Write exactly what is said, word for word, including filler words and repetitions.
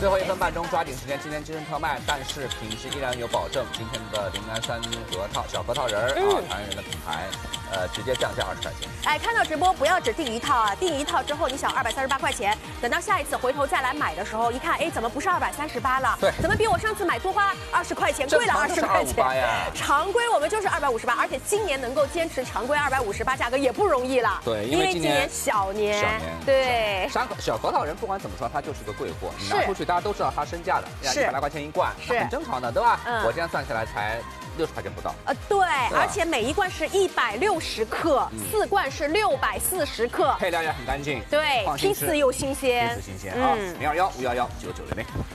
最后一分半钟，抓紧时间，今天精神特卖，但是品质依然有保证。今天的铃兰三核桃小核桃仁儿、嗯、啊，唐人的品牌，呃，直接降价二十块钱。 哎，看到直播不要只订一套啊，订一套之后你想二百三十八块钱，等到下一次回头再来买的时候，一看，哎，怎么不是二百三十八了？ 对， 怎么比我上次买多花二十块钱，贵了二十块钱？常规我们就是二百五十八，而且今年能够坚持常规二百五十八价格也不容易了。 对， 因为今年小年， 小年对， 山小核桃仁不管怎么说，它就是个贵货，你拿出去大家都知道它身价的，一百来块钱一罐，是很正常的，对吧？嗯，我这样算下来才六十块钱不到。 呃，对，而且每一罐是一百六十克，四罐是六百四十克， 配料也很干净， 对，批次又新鲜， 批次新鲜啊，零二幺五幺幺九九零零。